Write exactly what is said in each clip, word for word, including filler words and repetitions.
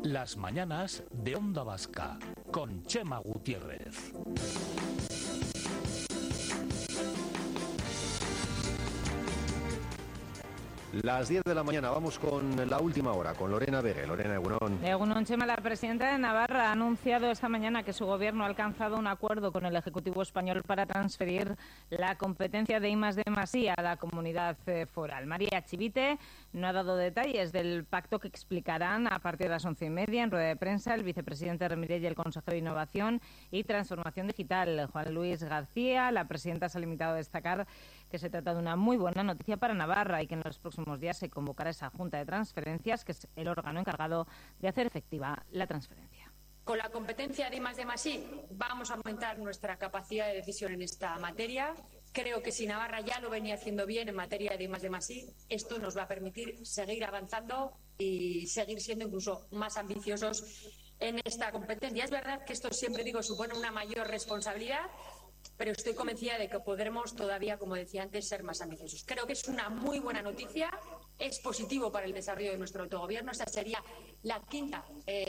Las mañanas de Onda Vasca, con Chema Gutiérrez. Las diez de la mañana, vamos con la última hora, con Lorena Vegue. Lorena, Egunon. Egunon, Chema. La presidenta de Navarra ha anunciado esta mañana que su gobierno ha alcanzado un acuerdo con el Ejecutivo español para transferir la competencia de I más D más I a la comunidad eh, foral. María Chivite no ha dado detalles del pacto que explicarán a partir de las once y media en rueda de prensa el vicepresidente Remírez y el consejero de Innovación y Transformación Digital, Juan Luis García. La presidenta se ha limitado a destacar que se trata de una muy buena noticia para Navarra y que en los próximos días se convocará esa Junta de Transferencias, que es el órgano encargado de hacer efectiva la transferencia. Con la competencia de I más D más I vamos a aumentar nuestra capacidad de decisión en esta materia. Creo que si Navarra ya lo venía haciendo bien en materia de I más D más I, esto nos va a permitir seguir avanzando y seguir siendo incluso más ambiciosos en esta competencia. Es verdad que esto, siempre digo, supone una mayor responsabilidad, pero estoy convencida de que podremos todavía, como decía antes, ser más ambiciosos. Creo que es una muy buena noticia, es positivo para el desarrollo de nuestro autogobierno. Esta sería la quinta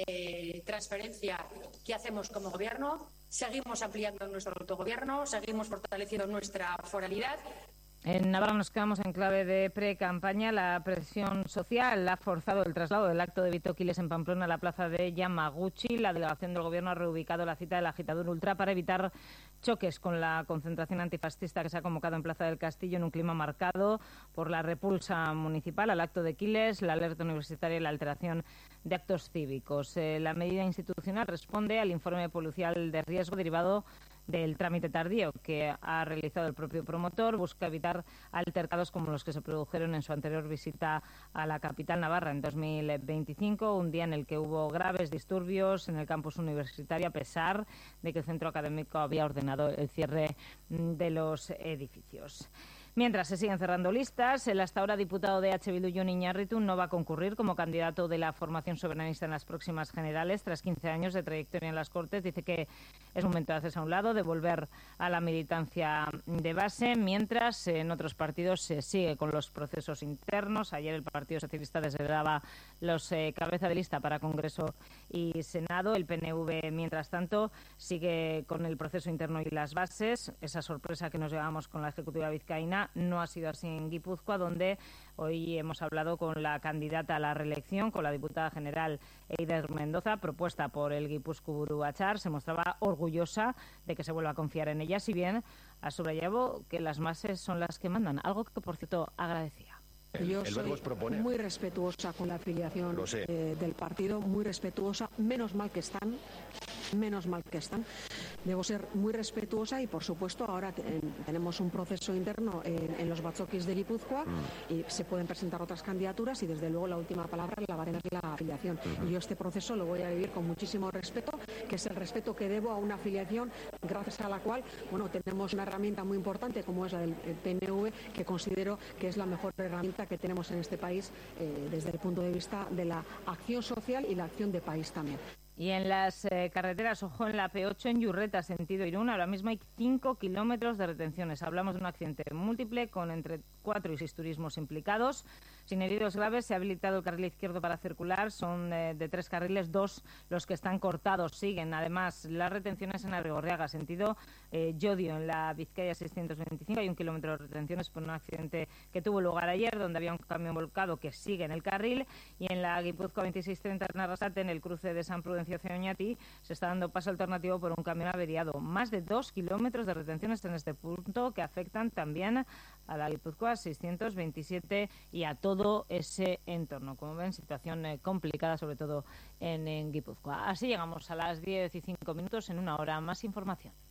eh, transferencia que hacemos como gobierno. Seguimos ampliando nuestro autogobierno, seguimos fortaleciendo nuestra foralidad. En Navarra nos quedamos en clave de pre-campaña. La presión social ha forzado el traslado del acto de Vito Quiles en Pamplona a la plaza de Yamaguchi. La delegación del Gobierno ha reubicado la cita del agitador ultra para evitar choques con la concentración antifascista que se ha convocado en Plaza del Castillo en un clima marcado por la repulsa municipal al acto de Quiles, la alerta universitaria y la alteración de actos cívicos. Eh, la medida institucional responde al informe policial de riesgo derivado del trámite tardío que ha realizado el propio promotor. Busca evitar altercados como los que se produjeron en su anterior visita a la capital navarra en dos mil veinticinco, un día en el que hubo graves disturbios en el campus universitario, a pesar de que el centro académico había ordenado el cierre de los edificios. Mientras se siguen cerrando listas, el hasta ahora diputado de H. Bildu, Jon Iñárritu, no va a concurrir como candidato de la formación soberanista en las próximas generales. Tras quince años de trayectoria en las Cortes, dice que es momento de hacerse a un lado, de volver a la militancia de base, mientras en otros partidos se sigue con los procesos internos. Ayer el Partido Socialista desvelaba los eh, cabeza de lista para Congreso y Senado. El P N V, mientras tanto, sigue con el proceso interno y las bases. Esa sorpresa que nos llevamos con la Ejecutiva vizcaína no ha sido así en Guipúzcoa, donde hoy hemos hablado con la candidata a la reelección, con la diputada general Eider Mendoza, propuesta por el Guipúzcoa Batzar. Se mostraba orgullosa de que se vuelva a confiar en ella, si bien ha subrayado que las bases son las que mandan, algo que, por cierto, agradecía. Yo soy muy respetuosa con la afiliación eh, del partido, muy respetuosa, menos mal que están, menos mal que están. Debo ser muy respetuosa y, por supuesto, ahora te, en, tenemos un proceso interno en, en los batzokis de Guipúzcoa mm. y se pueden presentar otras candidaturas y, desde luego, la última palabra la va a tener la afiliación. Mm-hmm. Y yo este proceso lo voy a vivir con muchísimo respeto, que es el respeto que debo a una afiliación gracias a la cual, bueno, tenemos una herramienta muy importante como es la del P N V, que considero que es la mejor herramienta que tenemos en este país eh, desde el punto de vista de la acción social y la acción de país también. Y en las eh, carreteras, ojo, en la P ocho en Yurreta, sentido Irún, ahora mismo hay cinco kilómetros de retenciones. Hablamos de un accidente múltiple con entre cuatro y seis turismos implicados. Sin heridos graves, se ha habilitado el carril izquierdo para circular. Son eh, de tres carriles, dos los que están cortados. Siguen, además, las retenciones en Arrigorriaga, sentido eh, Llodio, en la Vizcaya seiscientos veinticinco. Hay un kilómetro de retenciones por un accidente que tuvo lugar ayer, donde había un camión volcado que sigue en el carril. Y en la Guipúzcoa veintiséis treinta en Arrasate, en el cruce de San Prudencio hacia Oñati, se está dando paso alternativo por un camión averiado. Más de dos kilómetros de retenciones en este punto que afectan también a la Guipúzcoa seiscientos veintisiete y a todo ese entorno. Como ven, situación eh, complicada, sobre todo en, en Guipúzcoa. Así llegamos a las diez y cinco minutos. En una hora más información.